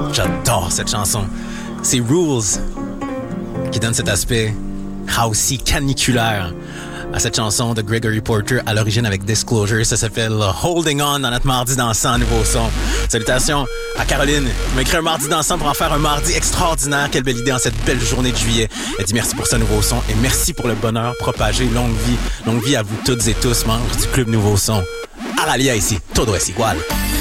J'adore cette chanson. C'est Rules qui donne cet aspect housey caniculaire à cette chanson de Gregory Porter, à l'origine avec Disclosure. Ça s'appelle Holding On dans notre mardi dansant nouveau son. Salutations à Caroline qui m'a écrit un mardi dansant pour en faire un mardi extraordinaire. Quelle belle idée en cette belle journée de juillet. Elle dit merci pour ce nouveau son et merci pour le bonheur propagé. Longue vie à vous toutes et tous, membres du Club Nouveau Son. A la lia ici, todo es igual.